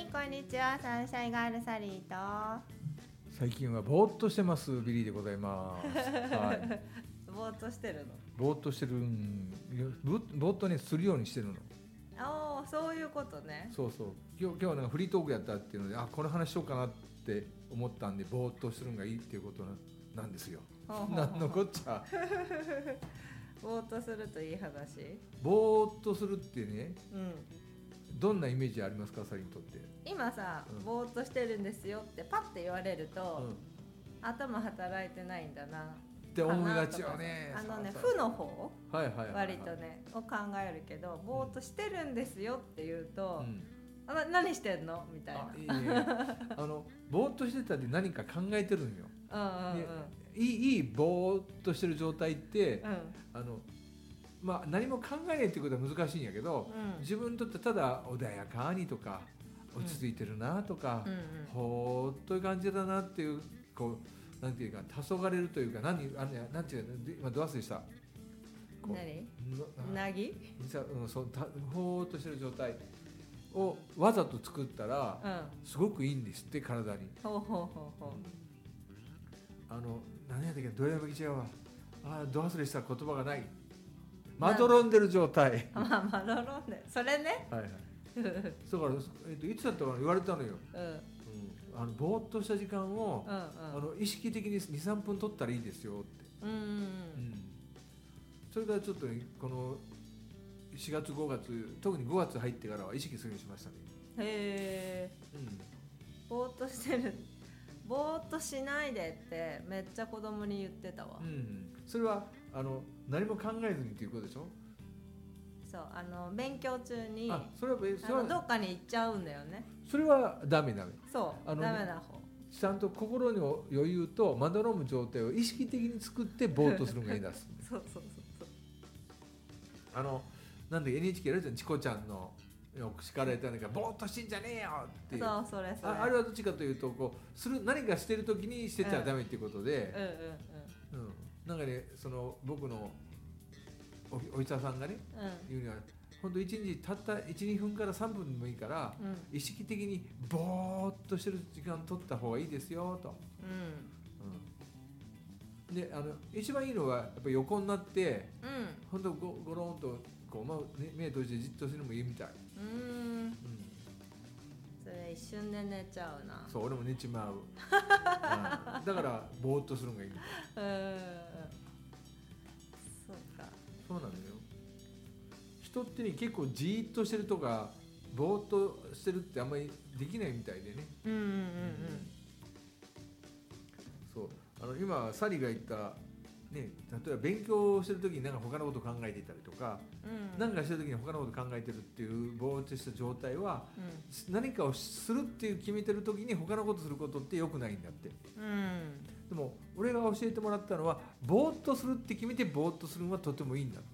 こんにちは。サンシャインガールサリーと最近はぼーっとしてますビリーでございます、はい、 ぼーっとしてるの？ ぼーっとしてるぼーっとねするようにしてるの。 ああ、そういうことね。 そうそう、今日はなんかフリートークやったっていうので、この話しようかなって思ったんで、ぼーっとするのがいいっていうことなんですよ。なんのこっちゃぼーっとするといい話。 ぼーっとするってね、 うん、 どんなイメージありますか、サリにとって。 今さ、ぼーっとしてるんですよってパッて言われると、頭働いてないんだなって思いがちよね。 負の方、割とねねを考えるけど、ぼーっとしてるんですよって言うと、何してんのみたいな。 ぼーっとしてたって何か考えてるんよ。いいぼーっとしてる状態って、何も考えないっていうことは難しいんやけど、自分にとってただ穏やかにとか落ち着いてるなとか、ほーっという感じだなっていう、こうなんていうか、黄昏れるというか、なんていう今ド忘れした。 なぎ？ ほーっとしてる状態をわざと作ったら、すごくいいんですって、体に。何やったっけ、どれだけ違うわ。ど忘れした、言葉がない。まどろんでる状態。 まどろんで、それね。 はいはい。だから、いつだったか言われたのよ。ぼーっとした時間を、意識的に 2,3 分取ったらいいですよって。それからちょっと、ね、この4月5月、特に5月入ってからは意識するようにしましたね。 へえ。ぼーっとしてる、ぼーっとしないでってめっちゃ子供に言ってたわ。 それは何も考えずにっていうことでしょ。 そう、勉強中にそれはどっかに行っちゃうんだよね。 それはダメ。 そう、ダメな方。 ちゃんと心の余裕とまどろむ状態を意識的に作ってぼーっとするのがいいんだす。 そうなんで NHK やるじゃん、チコちゃんのよく叱られたのが、ぼーっとしてんじゃねえよっていう。 そう、それあれはどっちかというと、こう何かしてる時にしてちゃダメっていうことで、なんかね、僕のお医者さんがね、言うには、本当1日たった 1,2 分から3分でもいいから、意識的にぼーっとしてる時間取った方がいいですよと。で一番いいのはやっぱり横になって、本当ゴロンとこう、目閉じてじっとするのもいいみたい。 それ一瞬で寝ちゃうな。 そう、俺も寝ちまう。だからぼーっとするのがいいみたい。 そうか。 そうなんだよ。人ってね、結構じーっとしてるとかぼーっとしてるってあんまりできないみたいでね。そう、今サリが言ったね、例えば勉強してる時になんか他のこと考えていたりとか、何かしてる時に他のこと考えてるっていうぼーっとした状態は、何かをするっていう決めてる時に他のことすることって良くないんだって。でも俺が教えてもらったのは、ぼーっとするって決めてぼーっとするのはとてもいいんだって。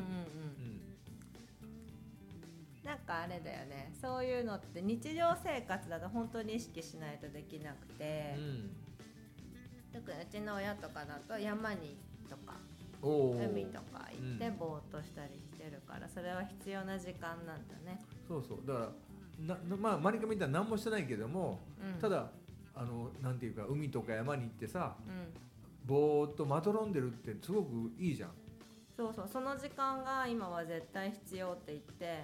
なんかあれだよね、そういうのって日常生活だと本当に意識しないとできなくて、特にうちの親とかだと山にとか海とか行ってぼーっとしたりしてるから、それは必要な時間なんだね。 そうだからマリカみたいに何もしてないけども、ただなんていうか、海とか山に行ってさ、ぼーっとまどろんでるってすごくいいじゃん。その時間が今は絶対必要って言って、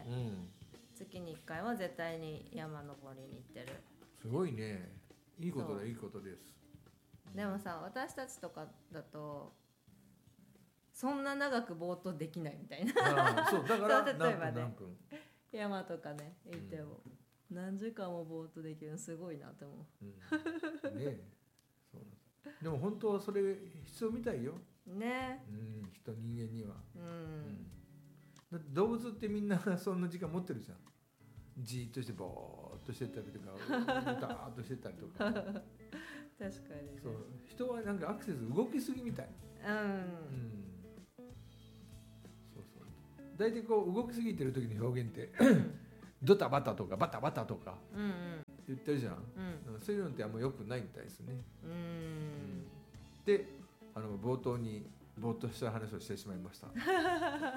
月に1回は絶対に山登りに行ってる。 すごいね、いいことだ、いいことです。 でもさ、私たちとかだとそんな長くぼーっとできないみたいな。 そうだから例えばね、 何分山とかね行っても、何時間もぼーっとできるのすごいなと思う。 ねえ、そうなんだ。でも本当はそれ必要みたいよね。 人間には。だって動物ってみんなそんな時間持ってるじゃん。じーっとしてぼーっとしてたりとか、ダーッとしてたりとか。 確かに、ね。 そう、人はなんかアクセス動きすぎみたい。大体こう動きすぎてる時の表現ってドタバタとかバタバタとか言ってるじゃん。そういうのってあんま良くないみたいですね。で、冒頭にぼーっとした話をしてしまいました。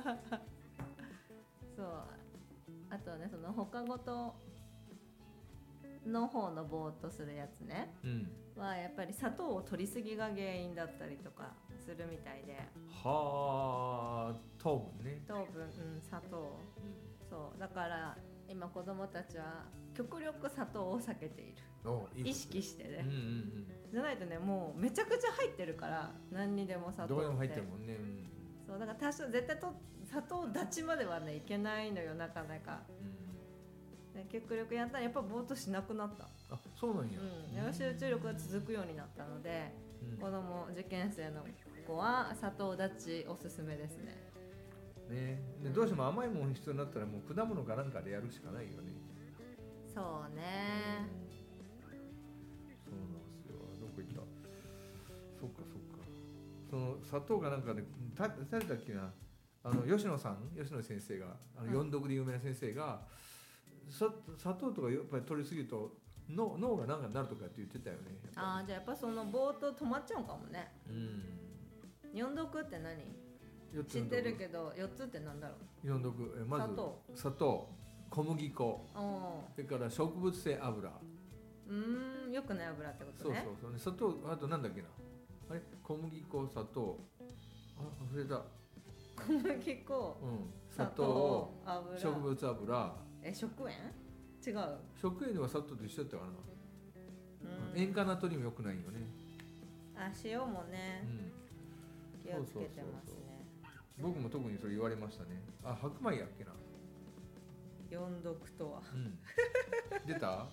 そう、あとね、その他ごとの方のぼーっとするやつね、はやっぱり砂糖を取りすぎが原因だったりとかするみたいで。 はあ、糖分ね。 糖分、砂糖、そうだから今子供たちは極力砂糖を避けている。意識してね、じゃないとね、もうめちゃくちゃ入ってるから、何にでも砂糖ってどこにも入ってるもんね、 そうだから多少絶対と砂糖立ちまではねいけないのよ、なかなか、極力やったらやっぱぼーっとしなくなった。 あ、そうなんや、 集中力が続くようになったので、子供受験生の子は砂糖立ちおすすめですね。 ね、でどうしても甘いもの必要になったらもう果物かなんかでやるしかないよね。 そうね、 そうなんですよ。どこ行った。そっかそっか。その砂糖がなんかで誰だっけな、吉野先生が四読で有名な先生が、砂糖とかやっぱり取りすぎると脳がなんかなるとかって言ってたよね。 じゃあやっぱそのぼーっと止まっちゃうかもね。四読って何？知ってるけど4つってなんだろう。 4読、まず砂糖、小麦粉、それから植物性油。 よくない油ってことね。 そう砂糖、あとなんだっけな、あれ、小麦粉、砂糖、忘れた。 小麦粉、 砂糖、油、植物油。 食塩？違う。 食塩では砂糖と一緒だったかな。塩化ナトリウム良くないよね。 塩もね、気をつけてますね。 僕も特にそれ言われましたね。白米やっけな。 四読とは、 出た？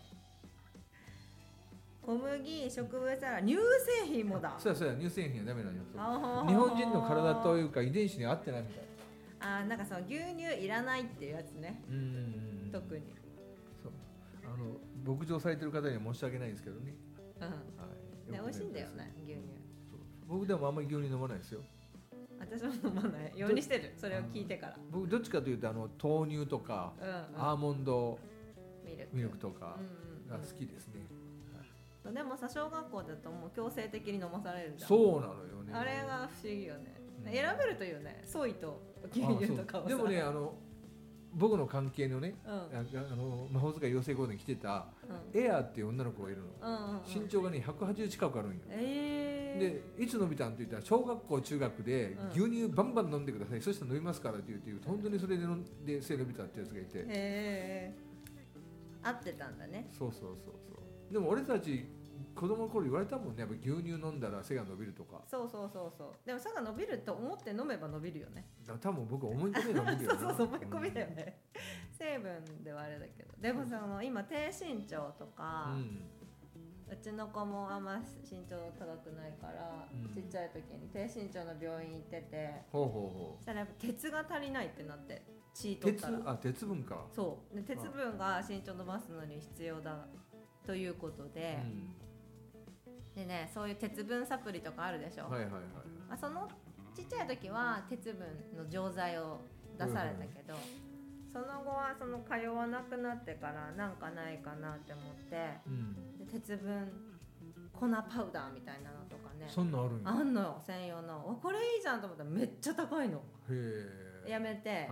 小麦、植物油、乳製品もだ。 そうや、乳製品はダメなんよ。日本人の体というか遺伝子に合ってないみたい。 なんかその牛乳いらないっていうやつね。特に。 そう、牧場されてる方には申し訳ないんですけどね。 美味しいんだよね、牛乳。 僕でもあんまり牛乳飲まないですよ。 私も飲まないようにしてる。それを聞いてから。 僕どっちかというと豆乳とか、アーモンドミルクとかが好きですね。 でもさ、小学校だともう強制的に飲まされるじゃん。 そうなのよね。 あれが不思議よね。選べるというね、ソイと牛乳とかをさ。 でもね、僕の関係のね、魔法使い養成講座に来てたエアーっていう女の子がいるの。身長がね180近くあるんよ。で、いつ伸びたんって言ったら、小学校中学で牛乳バンバン飲んでください、そしたら伸びますからって言って、本当にそれで飲んで背伸びたってやつがいて、 合ってたんだね。 そう。でも俺たち子供の頃言われたもんね、やっぱ牛乳飲んだら背が伸びるとか。 そう。でも背が伸びると思って飲めば伸びるよね。 多分僕思い込みが伸びるよね。 そう思い込みだよね。成分ではあれだけど、でも今低身長とか、うちの子もあんま身長高くないから、ちっちゃい時に低身長の病院行ってて、そしたらやっぱ鉄が足りないってなって、血取ったら。 鉄分か。そうで、鉄分が身長伸ばすのに必要だということで、でね、そういう鉄分サプリとかあるでしょ。そのちっちゃい時は鉄分の錠剤を出されたけど、その後は通わなくなってからなんかないかなって思って、で鉄分粉パウダーみたいなのとかね、 そんなあるんや。 あんのよ、専用の。これいいじゃんと思ったらめっちゃ高いの。やめて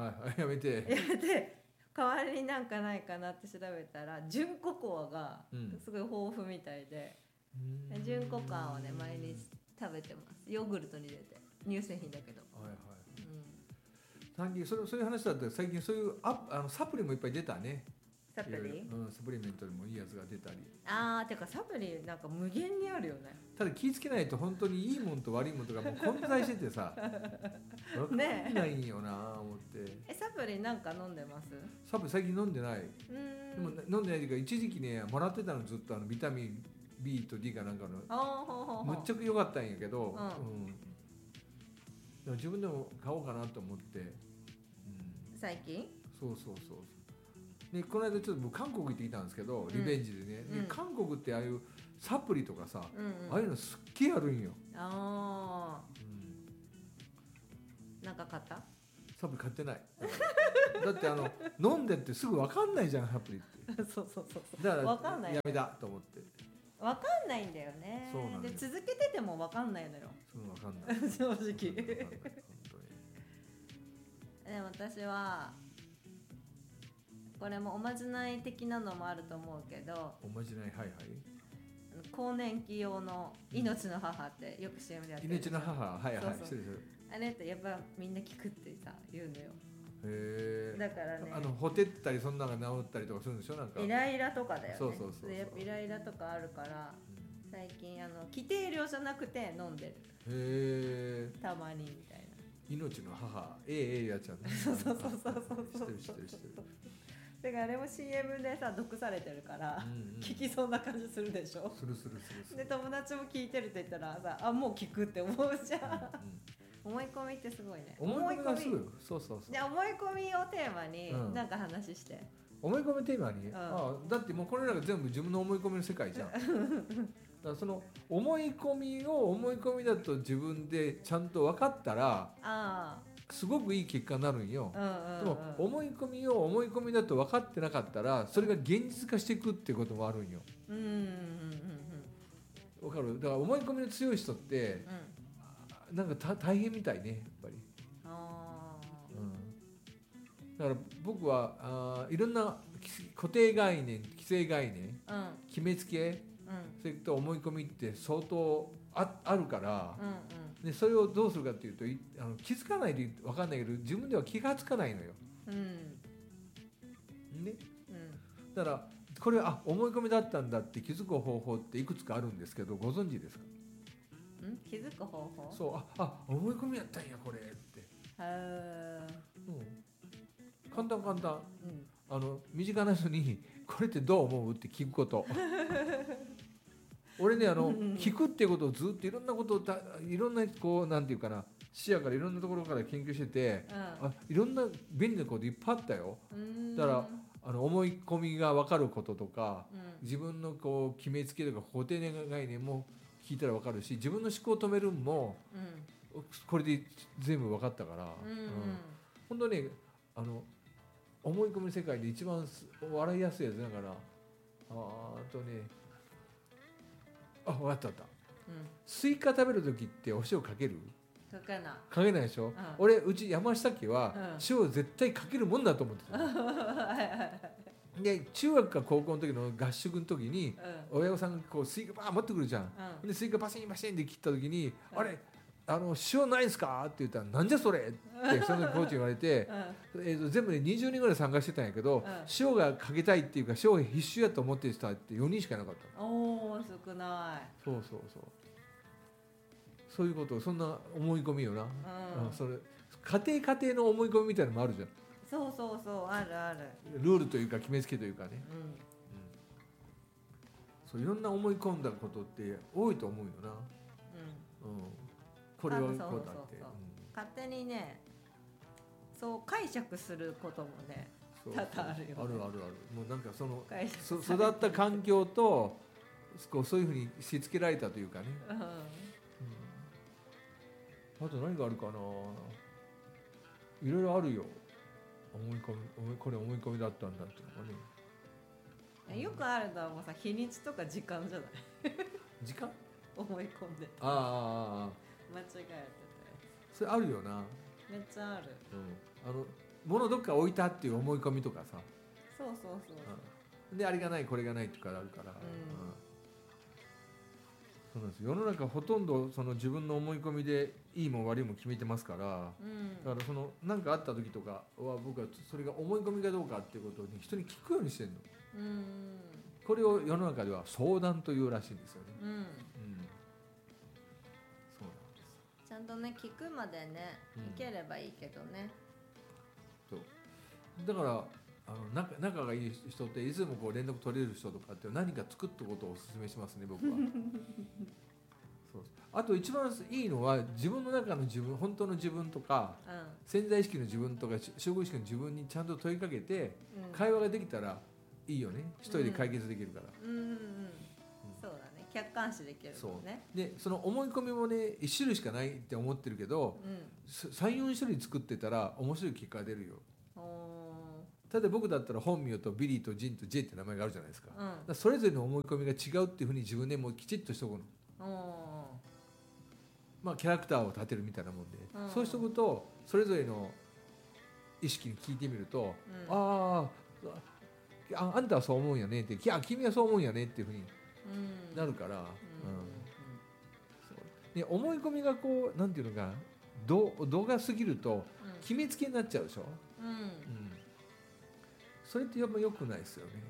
代わりになんかないかなって調べたら、純ココアがすごい豊富みたいで、純ココアをね毎日食べてます。ヨーグルトに入れて。乳製品だけど。 最近そういう話だったら、最近そういうサプリもいっぱい出たね。 サプリ？ サプリメントでもいいやつが出たり。 てかサプリなんか無限にあるよね。 ただ気ぃつけないと本当にいいもんと悪いもんとかもう混在しててさ、分かんないんよな思って。 サプリなんか飲んでます？ サプリ最近飲んでない。でも飲んでないというか、一時期ねもらってたの、ずっとビタミン B と D かなんかのむっちゃく良かったんやけど、でも自分でも買おうかなと思って。 最近？ そうで、この間ちょっと僕韓国行ってきたんですけど、リベンジでね、で韓国ってああいうサプリとかさ、ああいうのすっげえあるんよ。 なんか買った？ サプリ買ってない。だって飲んでってすぐ分かんないじゃん、サプリって。 そうだから分かんない。 やめだと思って。 分かんないんだよね。で続けてても分かんないのよ。 分かんない。 正直。でも私はこれもおまじない的なのもあると思うけど、 おまじない、はいはい、 更年期用の命の母ってよく CM でやってる。 命の母、はいはい、 そうそうあれってやっぱみんな聞くってさ言うのよ。 へえ。 だからね、 ほてったりそんなのが治ったりとかするんでしょ、なんかイライラとかだよね。 そうそうそうそう、 でイライラとかあるから、最近規定量じゃなくて飲んでる。 へえ。 たまにみたいな。 命の母、ええやつやね。 そうそうそうそうそうそう。 知ってる。 だからあれも CM でさ毒されてるから、聞きそうな感じするでしょ。 する。 で友達も聞いてるって言ったらさ、あもう聞くって思うじゃん。思い込みってすごいね。 思い込みがすぐ、そう。 じゃあ思い込みをテーマになんか話して。 思い込みテーマに、だってもうこれらが全部自分の思い込みの世界じゃん。だからその思い込みを思い込みだと自分でちゃんと分かったら、すごくいい結果になるんよ。でも思い込みを思い込みだと分かってなかったら、それが現実化していくっていうこともあるんよ。分かる？だから思い込みの強い人って、なんか大変みたいね、やっぱり。だから僕はいろんな固定概念、既成概念、決めつけ、それと思い込みって相当あるから、でそれをどうするかっていうと、気づかないで分かんないけど自分では気がつかないのよ。ね、だからこれは思い込みだったんだって気づく方法っていくつかあるんですけど、ご存知ですか？ 気づく方法？ そう、思い込みやったんやこれって。簡単、身近な人にこれってどう思うって聞くこと。俺ね、聞くっていうことをずっといろんなことをいろんなこうなんていうかな、視野からいろんなところから研究してて、いろんな便利なこといっぱいあったよ。だから思い込みが分かることとか、自分のこう決めつけとか固定概念も聞いたら分かるし、自分の思考を止めるのも、これで全部分かったから、本当ね、思い込みの世界で一番笑いやすいやつだから、分かった、スイカ食べる時ってお塩かける？ かけない。 かけないでしょ。俺うち山下家は塩絶対かけるもんだと思ってた。で中学か高校の時の合宿の時に、親御さんがこうスイカバー持ってくるじゃん。でスイカバシンバシンって切った時に、あれ塩ないんすかって言ったら、なんじゃそれってそのコーチに言われて、全部で20人ぐらい参加してたんやけど、塩がかけたいっていうか塩が必須やと思ってる人って4人しかいなかった。 おー少ない。 そういうこと、そんな思い込みよな。それ家庭の思い込みみたいなのもあるじゃん。 そうあるルールというか決めつけというかね。そういろんな思い込んだことって多いと思うよな。これはこうだって、 勝手にねそう解釈することもね多々あるよね。 ある。もうなんかその育った環境とそういうふうにしつけられたというかね。あと何があるかな。いろいろあるよ。これ思い込みだったんだっていうのがね。 よくあるのはもうさ、日にちとか時間じゃない？ 時間？ 思い込んで間違えてて、 それあるよな。 めっちゃある。 物どっか置いたっていう思い込みとかさ。 そうであれがないこれがないとかあるから、そうなんです。世の中ほとんどその自分の思い込みでいいも悪いも決めてますから、だからその何かあった時とかは僕はそれが思い込みかどうかっていうことを人に聞くようにしてるの。これを世の中では相談というらしいんですよね。そうなんです。 ちゃんとね聞くまでね、いければいいけどね。 そうだから仲がいい人っていつもこう連絡取れる人とかって何か作ったことをお勧めしますね、僕は。そう。あと一番いいのは自分の中の自分、本当の自分とか、潜在意識の自分とか集合意識の自分にちゃんと問いかけて、会話ができたらいいよね。一人で解決できるから。 そうだね、客観視できるもんね。 でその思い込みもね1種類しかないって思ってるけど、3,4 種類作ってたら面白い結果が出るよ。例えば僕だったら本名とビリーとジンとジェイって名前があるじゃないですか。それぞれの思い込みが違うっていうふうに自分でもうきちっとしとくの。まあキャラクターを立てるみたいなもんで、そうしとくとそれぞれの意識に聞いてみると、 あんたはそう思うんやねって、いや君はそう思うんやねっていうふうになるから、で思い込みがこうなんていうのか度が過ぎると決めつけになっちゃうでしょ、それってやっぱ良くないですよね、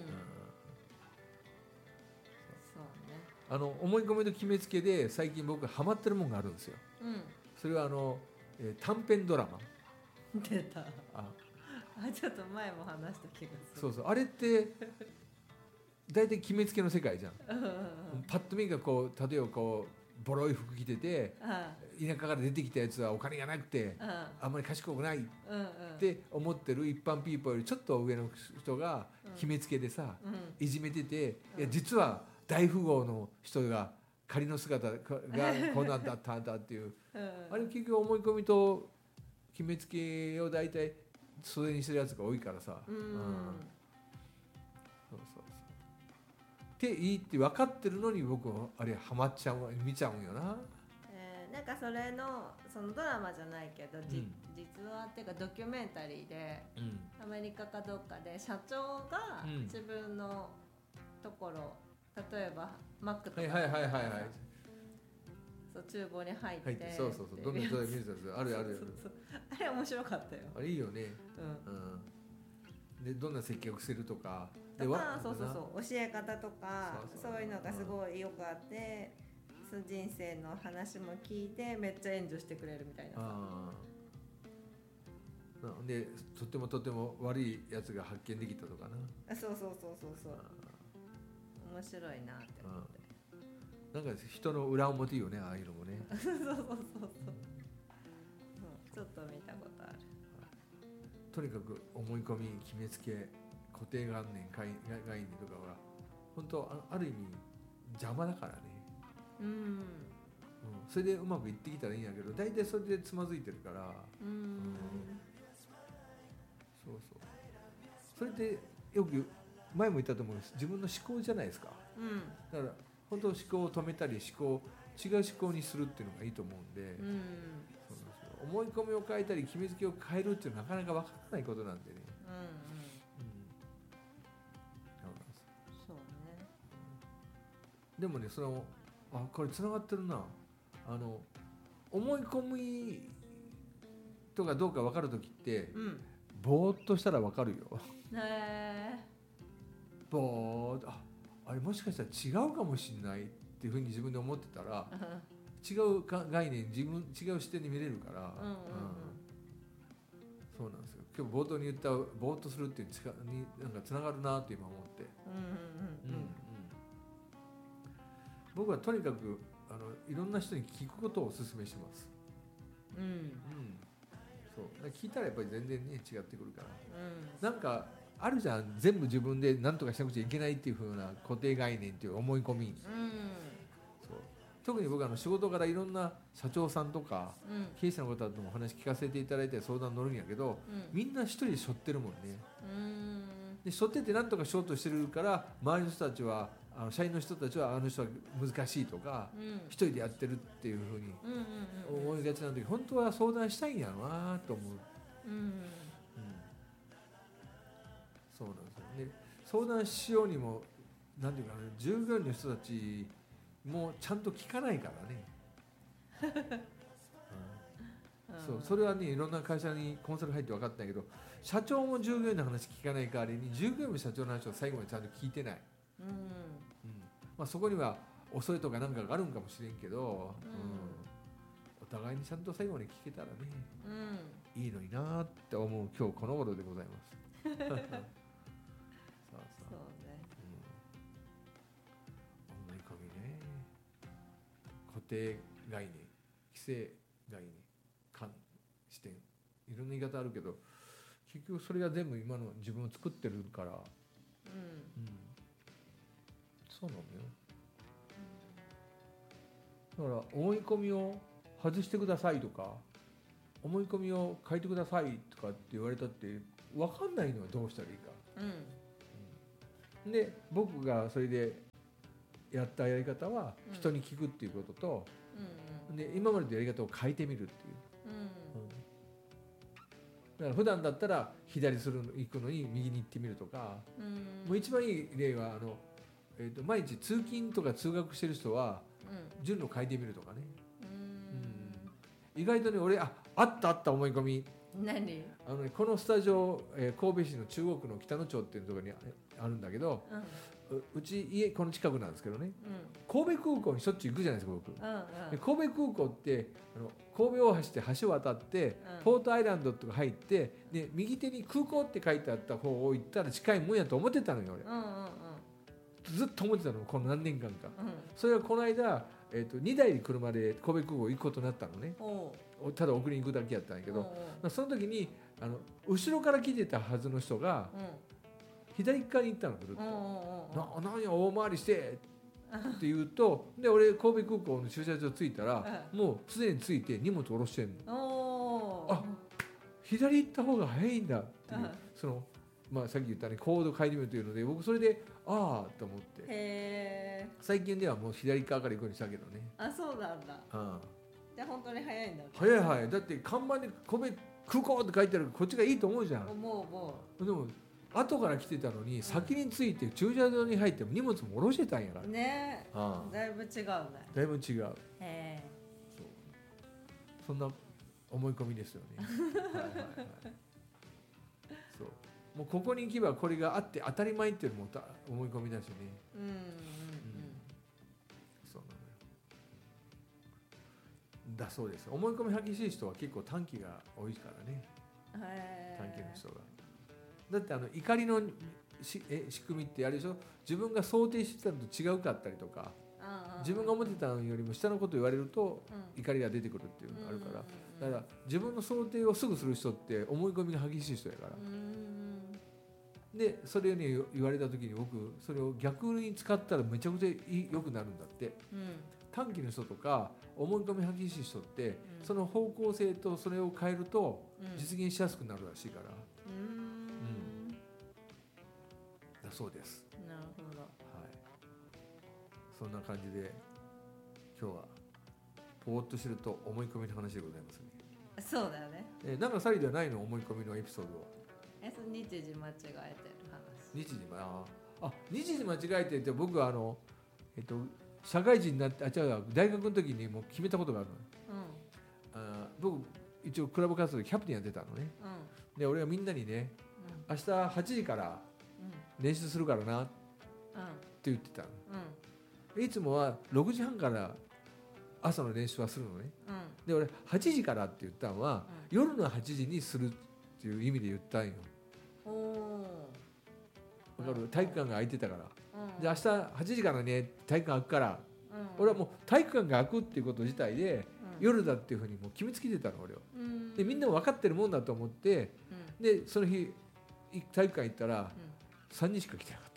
そうね、思い込みと決めつけで最近僕ハマってるもんがあるんですよ、それは短編ドラマ出た。ちょっと前も話した気がする。 そうあれって大体決めつけの世界じゃん、パッと見がこう例えばこうボロい服着てて、田舎から出てきたやつはお金がなくて、あんまり賢くないって思ってる一般ピーポーよりちょっと上の人が決めつけでさ、いじめてて、いや実は大富豪の人が仮の姿がこんなんだったんだっていう、あれ結局思い込みと決めつけを大体袖にしてるやつが多いからさ、っていいって分かってるのに僕はあれハマっちゃう見ちゃうんよな、 なんかそれのそのドラマじゃないけど、実話っていうかドキュメンタリーで、アメリカかどっかで社長が自分のところ、例えばマックとかそう厨房に入ってそうどんな人で見るやつあるあれ面白かったよ。 あれいいよね、でどんな接客するとかそう教え方とかそういうのがすごいよくあって、人生の話も聞いてめっちゃ援助してくれるみたいなさ。 でとても悪いやつが発見できたとかな。 そう面白いなって思って。 なんか人の裏表よね、ああいうのもね。 そうちょっと見たことある。 とにかく思い込み、決めつけ、固定概念とかは本当ある意味邪魔だからね。それでうまくいってきたらいいんやけど、大体それでつまずいてるから。それってよく前も言ったと思うんです。自分の思考じゃないですか。だから本当思考を止めたり違う思考にするっていうのがいいと思うんで、思い込みを変えたり決めつけを変えるっていうのはなかなか分からないことなんでね。 そうね。 でもね、これつながってるな。思い込みとかどうか分かるときって、ぼーっとしたら分かるよ。ぼーっとあれもしかしたら違うかもしれないっていうふうに自分で思ってたら、違う概念、違う視点に見れるから、そうなんですよ。今日冒頭に言ったぼーっとするっていうになんかつながるなって今思って、僕はとにかくいろんな人に聞くことをお勧めします。そう聞いたらやっぱり全然ね違ってくるから、なんかあるじゃん、全部自分で何とかしなくちゃいけないっていう風な固定概念っていう思い込み、そう特に僕は仕事からいろんな社長さんとか、経営者の方ともお話聞かせていただいて相談乗るんやけど、みんな一人で背負ってるもんね。で背負ってて何とかしようとしてるから周りの人たちは社員の人たちは人は難しいとか、一人でやってるっていう風に思いがちなんだけど、本当は相談したいんやろなと思う。そうなんですよね。相談しようにもなんていうかね、従業員の人たちもちゃんと聞かないからね。それはね、いろんな会社にコンサル入って分かったんやけど、社長も従業員の話聞かない代わりに従業員も社長の話を最後までちゃんと聞いてない。そこには恐れとかなんかがあるんかもしれんけど、お互いにちゃんと最後まで聞けたらね、いいのになって思う今日この頃でございます。そうね。思い込みね、固定概念、既成概念、視点、いろんな言い方あるけど、結局それが全部今の自分を作ってるから、そうなのよ。だから思い込みを外してくださいとか、思い込みを変えてくださいとかって言われたって分かんないのはどうしたらいいか。で僕がそれでやったやり方は人に聞くっていうことと、で今までのやり方を変えてみるっていう、 だから普段だったら左行くのに右に行ってみるとか、もう一番いい例は毎日通勤とか通学してる人は順路変えてみるとかね。意外とね俺あった思い込み。 何？ このスタジオ、神戸市の中央区の北野町っていうところにあるんだけど、うち家この近くなんですけどね、神戸空港にしょっちゅう行くじゃないですか僕、で神戸空港って神戸大橋って橋を渡って、ポートアイランドとか入ってで右手に空港って書いてあった方を行ったら近いもんやと思ってたのよ俺、ずっと思ってたのこの何年間か、それがこの間、2台で車で神戸空港行くことになったのね。ただ送りに行くだけやったんやけど、その時に後ろから来てたはずの人が、左側に行ったのぐるっと、何や大回りしてって言うとで俺神戸空港の駐車場着いたら、もうすでに着いて荷物下ろしてんの。あ、左行った方が早いんだっていう、さっき言ったねコード変えてみるというので僕それでああと思って、最近ではもう左側から行くようにしたけどね。 あ、そうなんだ。じゃあ本当に早いんだ。 早いだって看板で神戸空港って書いてあるこっちがいいと思うじゃん。 もうでも後から来てたのに先に着いて駐車場に入っても荷物も下ろしてたんやからね。だいぶ違うね。 だいぶ違う。そんな思い込みですよね。そうもうここに行けばこれがあって当たり前っていうのも思い込みだしね。そうなのよ。だそうです。思い込み激しい人は結構短気が多いからね。短気の人が。だって怒りの仕組みってあれでしょ、自分が想定してたのと違うかったりとか、自分が思ってたのよりも下のこと言われると怒りが出てくるっていうのがあるから、だから自分の想定をすぐする人って思い込みが激しい人やから、でそれをね言われた時に僕それを逆に使ったらめちゃくちゃ良くなるんだって。短気の人とか思い込み激しい人って、その方向性とそれを変えると実現しやすくなるらしいから、だそうです。 なるほど。 そんな感じで今日はぼーっとしてると思い込みの話でございますね。 そうだよね。 なんかさりではないの思い込みのエピソードは。 その日時間違えてる話。 日時間違えてって僕は社会人になって大学の時にもう決めたことがあるの。僕一応クラブ活動でキャプテンやってたのね。で俺はみんなにね、明日8時から練習するからなって言ってたの。いつもは6時半から朝の練習はするのね。で俺8時からって言ったのは、夜の8時にするっていう意味で言ったんよ。わかる？体育館が空いてたから。で明日8時からね体育館開くから、俺はもう体育館が開くっていうこと自体で、夜だっていうふうにもう決めつけてたの俺は。でみんなも分かってるもんだと思って、でその日体育館行ったら、3人しか来てなかった。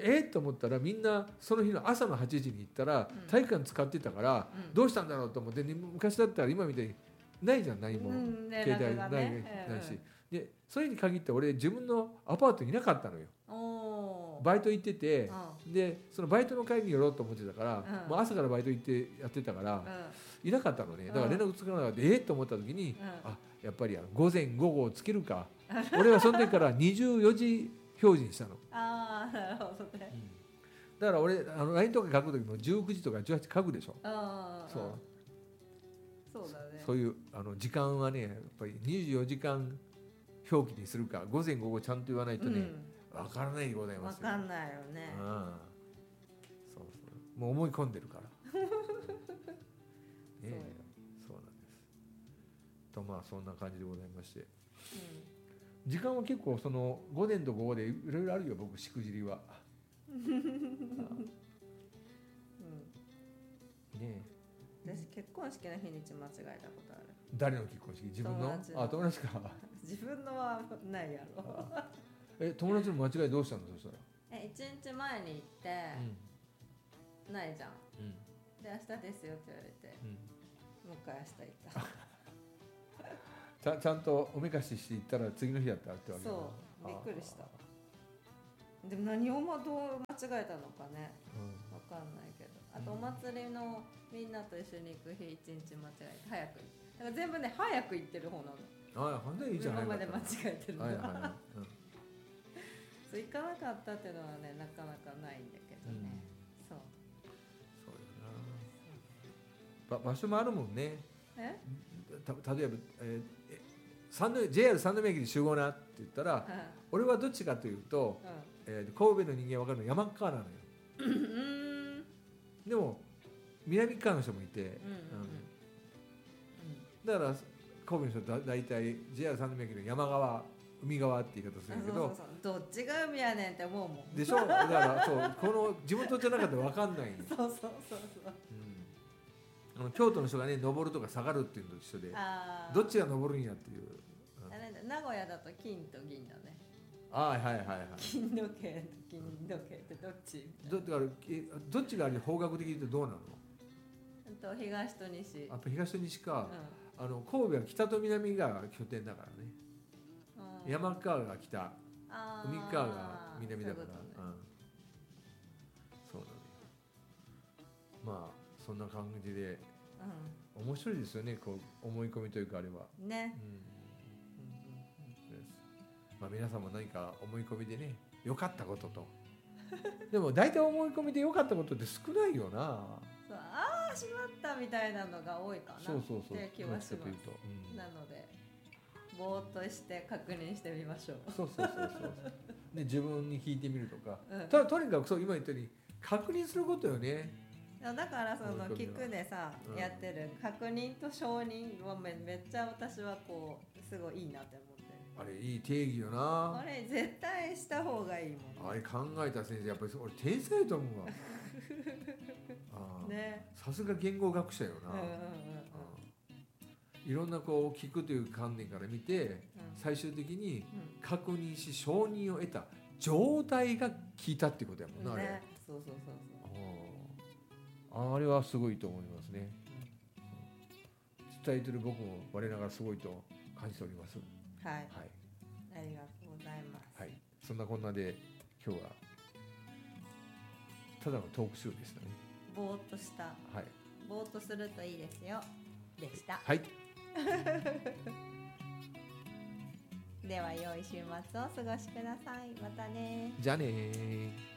でと思ったらみんなその日の朝の8時に行ったら体育館使ってたから、どうしたんだろうと思って、昔だったら今みたいにないじゃん、何も携帯ないし、でそれに限って俺自分のアパートにいなかったのよ。バイト行ってて、でそのバイトの会に寄ろうと思ってたから、もう朝からバイト行ってやってたから、いなかったのね。だから連絡つかなかったと思った時に、やっぱり午前午後をつけるか俺はその時から24時表示にしたの。 なるほどね。 だから俺LINE とか書く時も19時とか18時書くでしょ。 そうだね。 そういう時間はねやっぱり24時間表記にするか、午前午後ちゃんと言わないとね、分からないでございますよ。 分かんないよね。 もう思い込んでるからそうなんですと。そんな感じでございまして、時間は結構その午前と午後でいろいろあるよ僕、しくじりは。 私結婚式の日にち間違えたことある。 誰の結婚式？自分の？友達か。 自分のはないやろ。 友達の間違いどうしたの？そしたら 1日前に行って、ないじゃん、で明日ですよって言われて、もう一回明日行ったちゃんとおめかしして行ったら次の日だったってわけ。 そうびっくりした。でも何をどう間違えたのかね、分かんないけど、あとお祭りのみんなと一緒に行く日1日間違えて早くだから全部ね早く行ってる方なの。 本当にいいじゃない今まで間違えてるの。 はいはいはい、 そう行かなかったっていうのはねなかなかないんだけどね、そうよな。場所もあるもんね。例えば、JR 三宮駅に集合なって言ったら、俺はどっちかというと、神戸の人間分かるの山川なのよ。でも南側の人もいて、だから神戸の人は大体 JR 三宮駅の山側海側って言い方するんだけど、 どっちが海やねんって思うもんでしょ。だからそうこの地元じゃなかったら分かんないんです。 そう、 京都の人がね登るとか下がるっていうのと一緒で、どっちが登るんやっていう、 名古屋だと金と銀だね。 はいはい。 金時計と金時計ってどっち？ どっちが方角的に言うとどうなの？ 東と西。 やっぱ東と西か。神戸は北と南が拠点だからね。山川が北、海川が南だから。そうだね。まあそんな感じで、面白いですよね。こう思い込みというかあれは。 ね。 まあ皆さんも何か思い込みでね良かったことと。でも大体思い込みで良かったことって少ないよな。 そう、しまったみたいなのが多いかな。って気はします。なのでぼーっとして確認してみましょう。 そう。で自分に聞いてみるとか。とにかくそう今言ったように確認することよね。 だからその聞くでさ、やってる確認と承認はめっちゃ私はこうすごいいいなって思ってる。 あれいい定義よな。 あれ絶対した方がいいもん。 あれ考えた先生やっぱり俺天才と思うわ。 ね。 さすが言語学者よな。いろんなこう聞くという観点から見て、最終的に確認し承認を得た状態が聞いたってことやもんな、あれ。 そう。 あれはすごいと思いますね。伝えてる僕も我ながらすごいと感じております。 はい。ありがとうございます。 はい。そんなこんなで今日はただのトークショーでしたね。 ぼーっとした。 はい。 ぼーっとするといいですよ。でした。 はい。 では良い週末をお過ごしください。またね。 じゃあねー。